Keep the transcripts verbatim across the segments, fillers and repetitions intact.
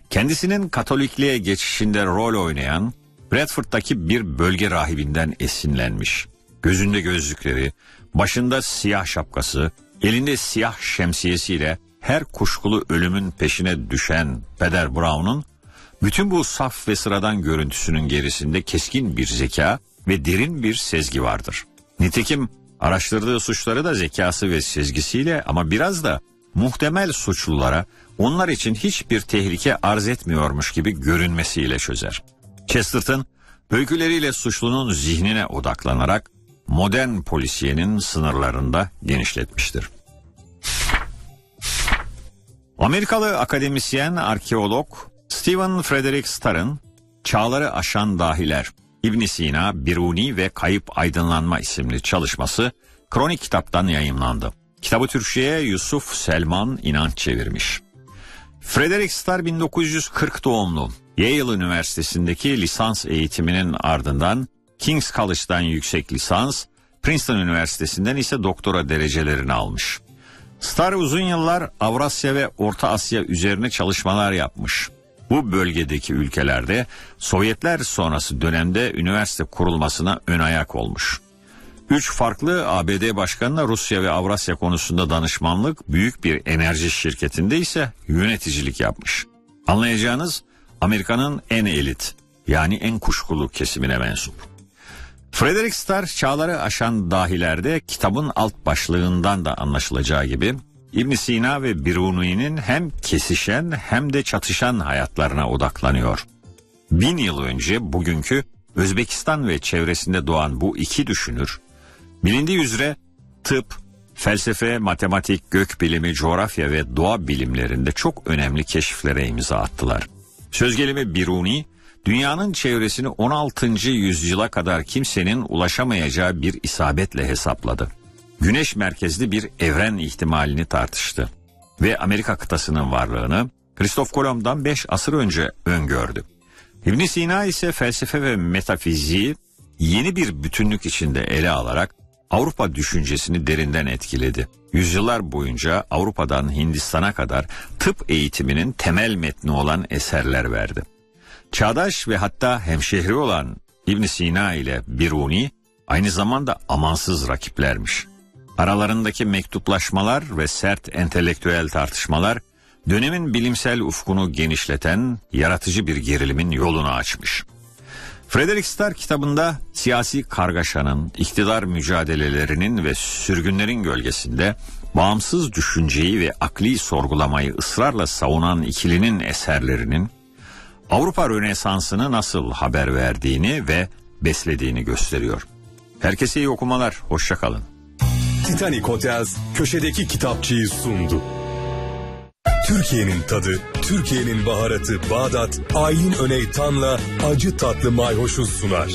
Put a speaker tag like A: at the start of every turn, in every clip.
A: kendisinin Katolikliğe geçişinde rol oynayan Bradford'daki bir bölge rahibinden esinlenmiş. Gözünde gözlükleri, başında siyah şapkası, elinde siyah şemsiyesiyle her kuşkulu ölümün peşine düşen Peder Brown'un bütün bu saf ve sıradan görüntüsünün gerisinde keskin bir zeka ve derin bir sezgi vardır. Nitekim araştırdığı suçları da zekası ve sezgisiyle ama biraz da muhtemel suçlulara onlar için hiçbir tehlike arz etmiyormuş gibi görünmesiyle çözer. Chesterton öyküleriyle suçlunun zihnine odaklanarak modern polisiyenin sınırlarında genişletmiştir. Amerikalı akademisyen, arkeolog Stephen Frederick Starr'ın Çağları Aşan Dahiler, İbn Sina, Biruni ve Kayıp Aydınlanma isimli çalışması Kronik Kitap'tan yayımlandı. Kitabı Türkçe'ye Yusuf Selman İnanç çevirmiş. Frederick Starr bin dokuz yüz kırk doğumlu. Yale Üniversitesi'ndeki lisans eğitiminin ardından King's College'dan yüksek lisans, Princeton Üniversitesi'nden ise doktora derecelerini almış. Starr uzun yıllar Avrasya ve Orta Asya üzerine çalışmalar yapmış. Bu bölgedeki ülkelerde Sovyetler sonrası dönemde üniversite kurulmasına ön ayak olmuş. Üç farklı A B D başkanına Rusya ve Avrasya konusunda danışmanlık, büyük bir enerji şirketinde ise yöneticilik yapmış. Anlayacağınız Amerika'nın en elit, yani en kuşkulu kesimine mensup. Frederick Starr Çağları Aşan Dahilerde kitabın alt başlığından da anlaşılacağı gibi İbn Sina ve Biruni'nin hem kesişen hem de çatışan hayatlarına odaklanıyor. Bin yıl önce bugünkü Özbekistan ve çevresinde doğan bu iki düşünür, bilindiği üzere tıp, felsefe, matematik, gökbilimi, coğrafya ve doğa bilimlerinde çok önemli keşiflere imza attılar. Söz gelimi Biruni, dünyanın çevresini on altıncı yüzyıla kadar kimsenin ulaşamayacağı bir isabetle hesapladı. Güneş merkezli bir evren ihtimalini tartıştı ve Amerika kıtasının varlığını Kristof Kolomb'dan beş asır önce öngördü. İbn Sina ise felsefe ve metafiziği yeni bir bütünlük içinde ele alarak Avrupa düşüncesini derinden etkiledi. Yüzyıllar boyunca Avrupa'dan Hindistan'a kadar tıp eğitiminin temel metni olan eserler verdi. Çağdaş ve hatta hemşehri olan İbn Sina ile Biruni aynı zamanda amansız rakiplermiş. Aralarındaki mektuplaşmalar ve sert entelektüel tartışmalar dönemin bilimsel ufkunu genişleten yaratıcı bir gerilimin yolunu açmış. Frederick Starr kitabında siyasi kargaşanın, iktidar mücadelelerinin ve sürgünlerin gölgesinde bağımsız düşünceyi ve akli sorgulamayı ısrarla savunan ikilinin eserlerinin Avrupa Rönesansı'nı nasıl haber verdiğini ve beslediğini gösteriyor. Herkese iyi okumalar, hoşça kalın.
B: Titanic Hotels köşedeki kitapçıyı sundu. Türkiye'nin tadı, Türkiye'nin baharatı Bağdat, Aylin Öneytan'la acı tatlı mayhoşu sunar.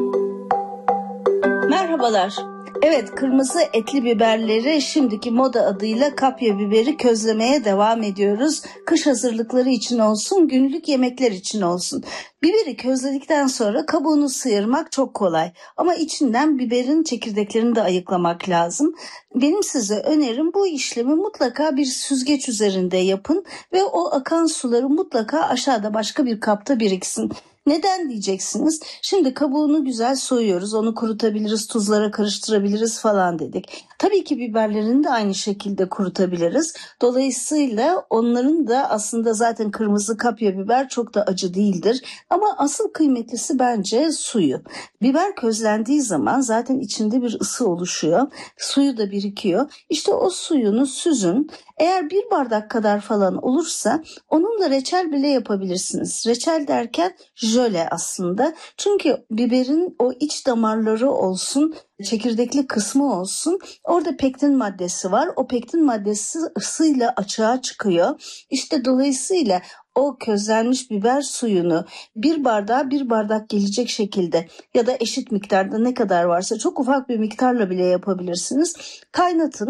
C: Merhabalar. Evet, kırmızı etli biberleri şimdiki moda adıyla kapya biberi közlemeye devam ediyoruz. Kış hazırlıkları için olsun, günlük yemekler için olsun. Biberi közledikten sonra kabuğunu sıyırmak çok kolay. Ama içinden biberin çekirdeklerini de ayıklamak lazım. Benim size önerim bu işlemi mutlaka bir süzgeç üzerinde yapın ve o akan suları mutlaka aşağıda başka bir kapta biriksin. Neden diyeceksiniz? Şimdi kabuğunu güzel soyuyoruz, onu kurutabiliriz, tuzlara karıştırabiliriz falan dedik. Tabii ki biberlerini de aynı şekilde kurutabiliriz. Dolayısıyla onların da aslında zaten kırmızı kapya biber çok da acı değildir. Ama asıl kıymetlisi bence suyu. Biber közlendiği zaman zaten içinde bir ısı oluşuyor. Suyu da birikiyor. İşte o suyunu süzün. Eğer bir bardak kadar falan olursa onunla reçel bile yapabilirsiniz. Reçel derken jöle aslında. Çünkü biberin o iç damarları olsun, çekirdekli kısmı olsun. Orada pektin maddesi var. O pektin maddesi ısıyla açığa çıkıyor. İşte dolayısıyla o közlenmiş biber suyunu bir bardağa bir bardak gelecek şekilde ya da eşit miktarda ne kadar varsa çok ufak bir miktarla bile yapabilirsiniz. Kaynatın.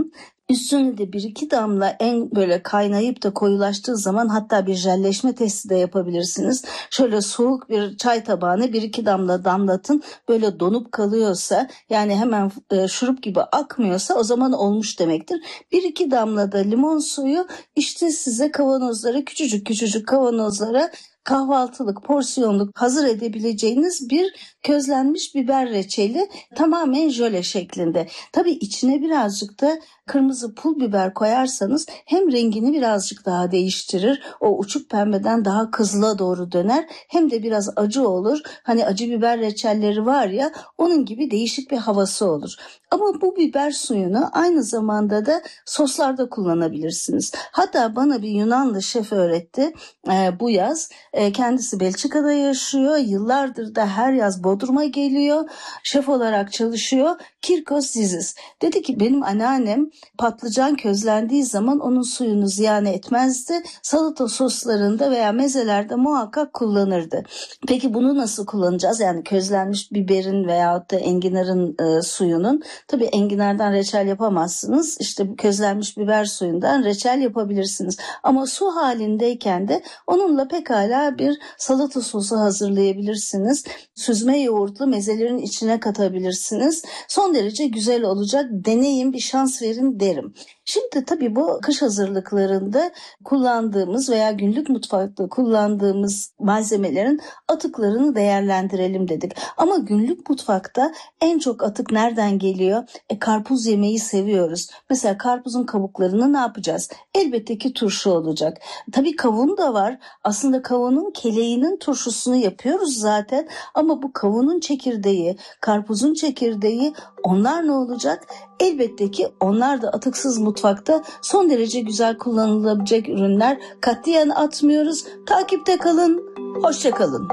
C: Üstüne de bir iki damla en böyle kaynayıp da koyulaştığı zaman hatta bir jelleşme testi de yapabilirsiniz. Şöyle soğuk bir çay tabağına bir iki damla damlatın. Böyle donup kalıyorsa, yani hemen e, şurup gibi akmıyorsa o zaman olmuş demektir. Bir iki damla da limon suyu, işte size kavanozlara, küçücük küçücük kavanozlara kahvaltılık, porsiyonluk hazır edebileceğiniz bir közlenmiş biber reçeli, tamamen jöle şeklinde. Tabii içine birazcık da kırmızı pul biber koyarsanız hem rengini birazcık daha değiştirir, o uçuk pembeden daha kızıla doğru döner, hem de biraz acı olur. Hani acı biber reçelleri var ya, onun gibi değişik bir havası olur. Ama bu biber suyunu aynı zamanda da soslarda kullanabilirsiniz. Hatta bana bir Yunanlı şef öğretti e, bu yaz. E, kendisi Belçika'da yaşıyor. Yıllardır da her yaz Bodrum'a geliyor. Şef olarak çalışıyor. Kirkos Zizis. Dedi ki benim anneannem patlıcan közlendiği zaman onun suyunu ziyan etmezdi. Salata soslarında veya mezelerde muhakkak kullanırdı. Peki bunu nasıl kullanacağız? Yani közlenmiş biberin veyahut da enginarın e, suyunun. Tabii enginardan reçel yapamazsınız. İşte bu közlenmiş biber suyundan reçel yapabilirsiniz. Ama su halindeyken de onunla pekala bir salata sosu hazırlayabilirsiniz. Süzme yoğurtlu mezelerin içine katabilirsiniz. Son derece güzel olacak. Deneyin, bir şans verin derim. Şimdi tabii bu kış hazırlıklarında kullandığımız veya günlük mutfakta kullandığımız malzemelerin atıklarını değerlendirelim dedik. Ama günlük mutfakta en çok atık nereden geliyor? E, karpuz yemeyi seviyoruz. Mesela karpuzun kabuklarını ne yapacağız? Elbette ki turşu olacak. Tabii kavun da var. Aslında kavunun keleğinin turşusunu yapıyoruz zaten. Ama bu kavunun çekirdeği, karpuzun çekirdeği, onlar ne olacak? Elbette ki onlar da atıksız mutfakta son derece güzel kullanılabilecek ürünler. Katiyen atmıyoruz. Takipte kalın. Hoşça kalın.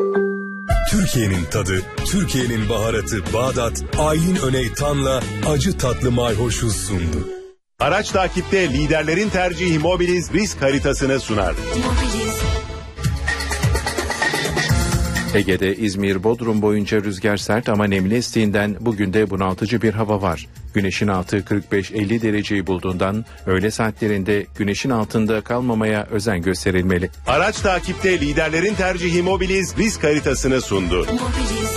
B: Türkiye'nin tadı, Türkiye'nin baharatı Bağdat, Ayin Öney Tan'la acı tatlı mayhoşu sundu.
D: Araç takipte liderlerin tercihi Mobiliz risk haritasını sunar.
E: Ege'de İzmir, Bodrum boyunca rüzgar sert ama nemli estiğinden bugün de bunaltıcı bir hava var. Güneşin altı kırk beş elli dereceyi bulduğundan öğle saatlerinde güneşin altında kalmamaya özen gösterilmeli.
D: Araç takipte liderlerin tercihi Mobiliz risk haritasını sundu.
F: Mobiliz.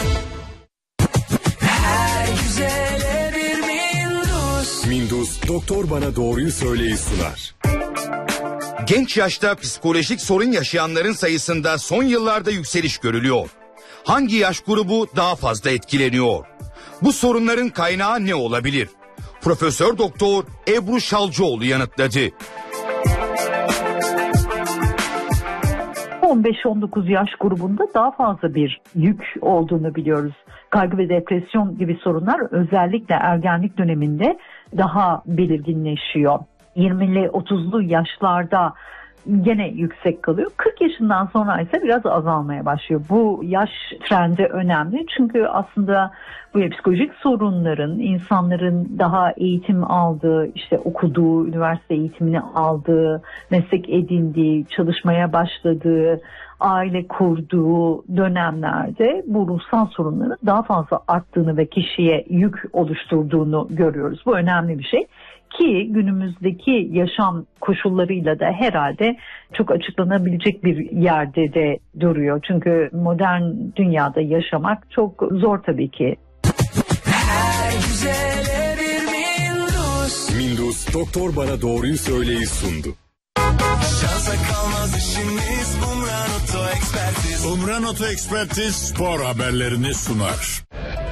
F: Her güzele bir Mindus.
B: Mindus, doktor bana doğruyu söyleyi sunar.
G: Genç yaşta psikolojik sorun yaşayanların sayısında son yıllarda yükseliş görülüyor. Hangi yaş grubu daha fazla etkileniyor? Bu sorunların kaynağı ne olabilir? Profesör Doktor Ebru Şalcıoğlu yanıtladı.
H: on beş on dokuz yaş grubunda daha fazla bir yük olduğunu biliyoruz. Kaygı ve depresyon gibi sorunlar özellikle ergenlik döneminde daha belirginleşiyor. yirmili otuzlu yaşlarda gene yüksek kalıyor. kırk yaşından sonra ise biraz azalmaya başlıyor. Bu yaş trendi önemli çünkü aslında bu psikolojik sorunların insanların daha eğitim aldığı, işte okuduğu, üniversite eğitimini aldığı, meslek edindiği, çalışmaya başladığı, aile kurduğu dönemlerde bu ruhsal sorunların daha fazla arttığını ve kişiye yük oluşturduğunu görüyoruz. Bu önemli bir şey. Ki günümüzdeki yaşam koşullarıyla da herhalde çok açıklanabilecek bir yerde de duruyor. Çünkü modern dünyada yaşamak çok zor tabii ki.
F: Her güzele bir Mindus.
B: Mindus, doktor bana doğruyu söyleyi sundu.
F: Şansa kalmaz işimiz Umran Oto Ekspertiz.
I: Umran Oto Ekspertiz spor haberlerini sunar.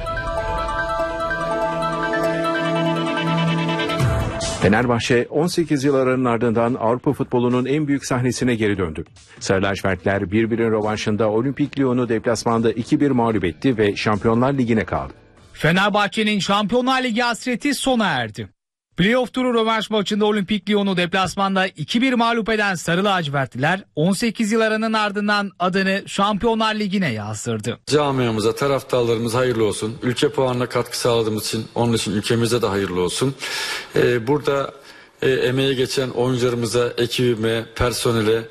E: Fenerbahçe on sekiz yılların ardından Avrupa futbolunun en büyük sahnesine geri döndü. Sarı lacivertler bir birin rövanşında Olimpik Lyon'u deplasmanda iki bir mağlup etti ve Şampiyonlar Ligi'ne kaldı.
J: Fenerbahçe'nin Şampiyonlar Ligi hasreti sona erdi. Playoff turu rövanş maçında Olimpik Lyon'u deplasmanda iki bir mağlup eden Sarı lacivertliler on sekiz yıl aranın ardından adını Şampiyonlar Ligi'ne yazdırdı.
K: Camiamıza, taraftarlarımız hayırlı olsun. Ülke puanına katkı sağladığımız için, onun için ülkemize de hayırlı olsun. Ee, burada e, emeği geçen oyuncularımıza, ekibime, personele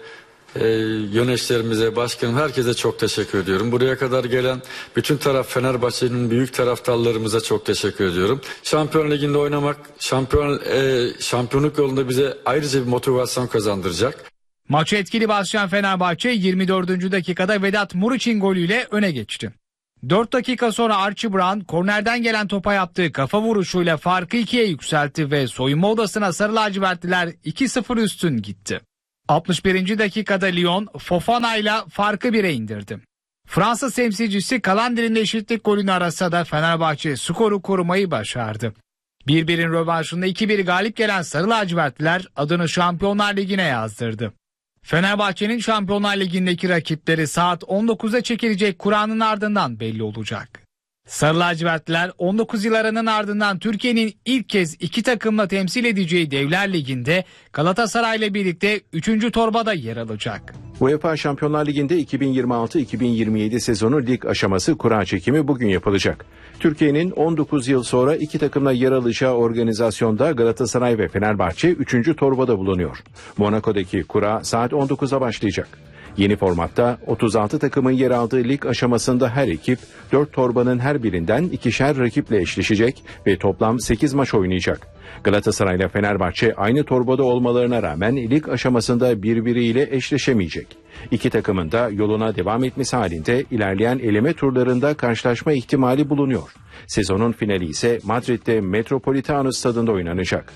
K: Ee, yöneticilerimize, başkanım, herkese çok teşekkür ediyorum. Buraya kadar gelen bütün taraf Fenerbahçe'nin büyük taraftarlarımıza çok teşekkür ediyorum. Şampiyon Ligi'nde oynamak, şampiyon e, şampiyonluk yolunda bize ayrıca bir motivasyon kazandıracak.
J: Maçı etkili başlayan Fenerbahçe yirmi dördüncü dakikada Vedat Muriç'in golüyle öne geçti. dört dakika sonra Archie Brown kornerden gelen topa yaptığı kafa vuruşuyla farkı ikiye yükseltti ve soyunma odasına sarı lacivertliler iki sıfır üstün gitti. altmış birinci dakikada Lyon Fofana ile farkı bire indirdi. Fransa temsilcisi Kalander'in eşitlik golünü arasa da Fenerbahçe skoru korumayı başardı. bir birin rövanşında iki bir galip gelen sarı lacivertliler adını Şampiyonlar Ligi'ne yazdırdı. Fenerbahçe'nin Şampiyonlar Ligi'ndeki rakipleri saat on dokuzda çekilecek Kur'an'ın ardından belli olacak. Sarı lacivertliler on dokuz yıl aranın ardından Türkiye'nin ilk kez iki takımla temsil edeceği Devler Ligi'nde Galatasaray'la birlikte üçüncü torbada yer alacak.
E: UEFA Şampiyonlar Ligi'nde iki bin yirmi altı iki bin yirmi yedi sezonu lig aşaması kura çekimi bugün yapılacak. Türkiye'nin on dokuz yıl sonra iki takımla yer alacağı organizasyonda Galatasaray ve Fenerbahçe üçüncü torbada bulunuyor. Monaco'daki kura saat on dokuzda başlayacak. Yeni formatta otuz altı takımın yer aldığı lig aşamasında her ekip dört torbanın her birinden ikişer rakiple eşleşecek ve toplam sekiz maç oynayacak. Galatasaray ile Fenerbahçe aynı torbada olmalarına rağmen lig aşamasında birbiriyle eşleşemeyecek. İki takımın da yoluna devam etmesi halinde ilerleyen eleme turlarında karşılaşma ihtimali bulunuyor. Sezonun finali ise Madrid'de Metropolitano stadında oynanacak.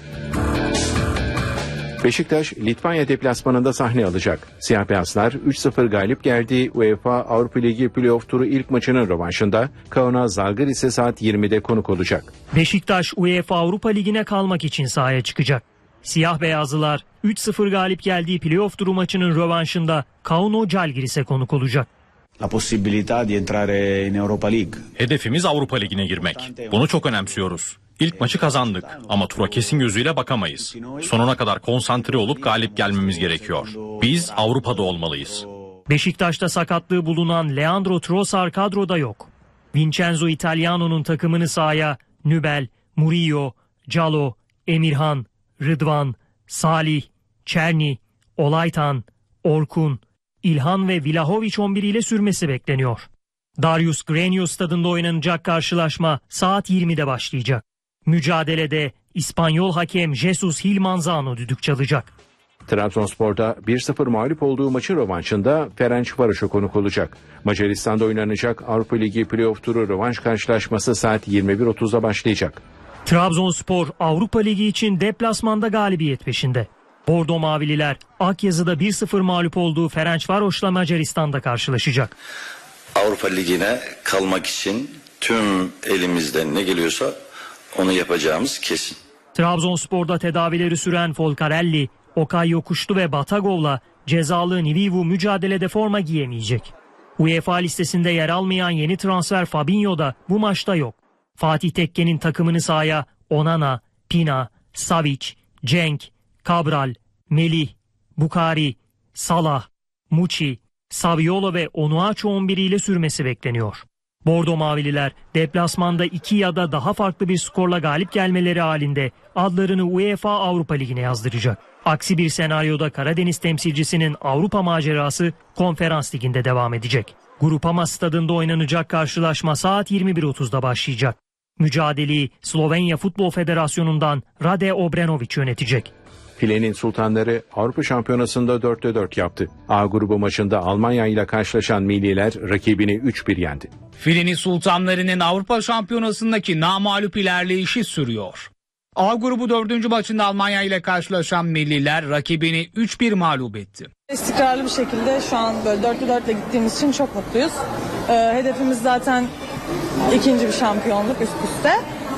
E: Beşiktaş, Litvanya deplasmanında sahne alacak. Siyah beyazlar üç sıfır galip geldiği UEFA Avrupa Ligi playoff turu ilk maçının rövanşında Kaunas Zalgiris'e saat yirmide konuk olacak.
L: Beşiktaş UEFA Avrupa Ligi'ne kalmak için sahaya çıkacak. Siyah beyazlılar üç sıfır galip geldiği playoff turu maçının rövanşında Kaunas Zalgiris'e konuk olacak.
M: La possibilità di entrare in Europa League.
N: Hedefimiz Avrupa Ligi'ne girmek. Bunu çok önemsiyoruz. İlk maçı kazandık ama tura kesin gözüyle bakamayız. Sonuna kadar konsantre olup galip gelmemiz gerekiyor. Biz Avrupa'da olmalıyız.
L: Beşiktaş'ta sakatlığı bulunan Leandro Trossard kadroda yok. Vincenzo Italiano'nun takımını sahaya Nübel, Murillo, Calo, Emirhan, Rıdvan, Salih, Çerni, Olaytan, Orkun, İlhan ve Vlahovic on bir ile sürmesi bekleniyor. Darius Grenius stadında oynanacak karşılaşma saat yirmide başlayacak. Mücadelede İspanyol hakem Jesus Gil Manzano düdük çalacak.
E: Trabzonspor'da bir sıfır mağlup olduğu maçın rövanşında Ferencvaros'a konuk olacak. Macaristan'da oynanacak Avrupa Ligi playoff turu rövanş karşılaşması saat yirmi bir otuzda başlayacak.
L: Trabzonspor Avrupa Ligi için deplasmanda galibiyet peşinde. Bordo Mavililer Akyazı'da bir sıfır mağlup olduğu Ferencvaros'la Macaristan'da karşılaşacak.
O: Avrupa Ligi'ne kalmak için tüm elimizden ne geliyorsa onu yapacağımız kesin.
L: Trabzonspor'da tedavileri süren Folcarelli, Okay Yokuşlu ve Batagov'la cezalı Nivivu mücadelede forma giyemeyecek. UEFA listesinde yer almayan yeni transfer Fabinho da bu maçta yok. Fatih Tekke'nin takımını sahaya Onana, Pina, Savic, Cenk, Cabral, Melih, Bukari, Salah, Muçi, Saviolo ve Onuachu on bir ile sürmesi bekleniyor. Bordo Mavililer deplasmanda iki ya da daha farklı bir skorla galip gelmeleri halinde adlarını UEFA Avrupa Ligi'ne yazdıracak. Aksi bir senaryoda Karadeniz temsilcisinin Avrupa macerası Konferans Ligi'nde devam edecek. Grupama stadında oynanacak karşılaşma saat yirmi bir otuzda başlayacak. Mücadeleyi Slovenya Futbol Federasyonu'ndan Rade Obrenović yönetecek.
E: Filenin Sultanları Avrupa Şampiyonası'nda dörtte dört yaptı. A grubu maçında Almanya ile karşılaşan milliler rakibini üç bir yendi.
J: Filenin Sultanları'nın Avrupa Şampiyonası'ndaki namağlup ilerleyişi sürüyor. A grubu dördüncü maçında Almanya ile karşılaşan milliler rakibini üç bir mağlup etti.
P: İstikrarlı bir şekilde şu an böyle dörtte dörtle gittiğimiz için çok mutluyuz. Ee, hedefimiz zaten ikinci bir şampiyonluk üst üste.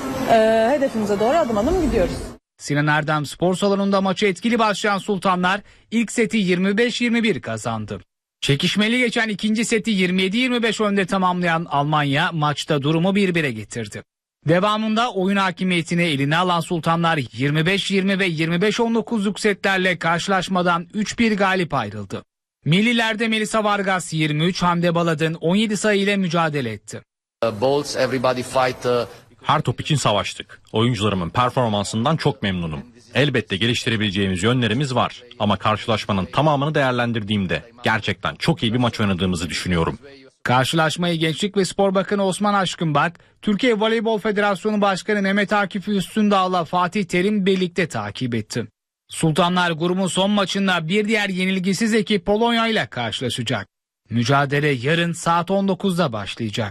P: Ee, hedefimize doğru adım adım gidiyoruz.
J: Sinan Erdem Spor Salonu'nda maçı etkili başlayan Sultanlar ilk seti yirmi beş yirmi bir kazandı. Çekişmeli geçen ikinci seti yirmi yedi yirmi beş önde tamamlayan Almanya maçta durumu bir bire getirdi. Devamında oyun hakimiyetini eline alan Sultanlar yirmi beş yirmi ve yirmi beş on dokuzluk setlerle karşılaşmadan üç bir galip ayrıldı. Millilerde Melisa Vargas yirmi üç, Hande Baladın on yedi sayı ile mücadele etti.
N: Her top için savaştık. Oyuncularımın performansından çok memnunum. Elbette geliştirebileceğimiz yönlerimiz var ama karşılaşmanın tamamını değerlendirdiğimde gerçekten çok iyi bir maç oynadığımızı düşünüyorum.
J: Karşılaşmayı Gençlik ve Spor Bakanı Osman Aşkınbak, Türkiye Voleybol Federasyonu Başkanı Mehmet Akif Üstündağ'la Fatih Terim birlikte takip etti. Sultanlar grubun son maçında bir diğer yenilgisiz ekip Polonya ile karşılaşacak. Mücadele yarın saat on dokuzda başlayacak.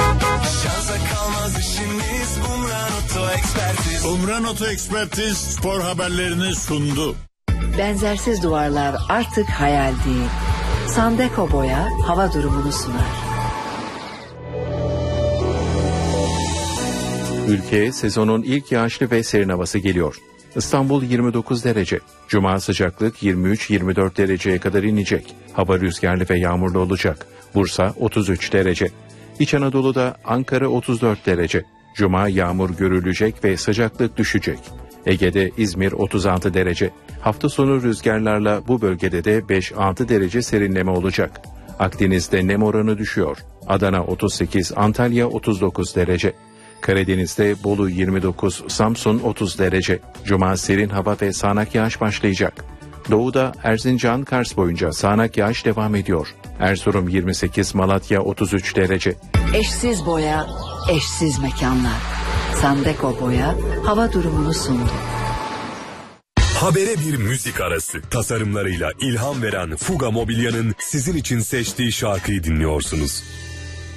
I: Umran Oto Ekspertiz spor haberlerini sundu.
Q: Benzersiz duvarlar artık hayal değil. Sandeko Boya hava durumunu sunar.
E: Ülkeye sezonun ilk yağışlı ve serin havası geliyor. İstanbul yirmi dokuz derece. Cuma sıcaklık yirmi üç yirmi dört dereceye kadar inecek. Hava rüzgarlı ve yağmurlu olacak. Bursa otuz üç derece. İç Anadolu'da Ankara otuz dört derece. Cuma yağmur görülecek ve sıcaklık düşecek. Ege'de İzmir otuz altı derece. Hafta sonu rüzgarlarla bu bölgede de beş altı derece serinleme olacak. Akdeniz'de nem oranı düşüyor. Adana otuz sekiz, Antalya otuz dokuz derece. Karadeniz'de Bolu yirmi dokuz, Samsun otuz derece. Cuma serin hava ve sağanak yağış başlayacak. Doğuda Erzincan, Kars boyunca sağanak yağış devam ediyor. Erzurum yirmi sekiz, Malatya otuz üç derece.
Q: Eşsiz boya, eşsiz mekanlar. Sandeko Boya hava durumunu sundu.
B: Habere bir müzik arası. Tasarımlarıyla ilham veren Fuga Mobilya'nın sizin için seçtiği şarkıyı dinliyorsunuz.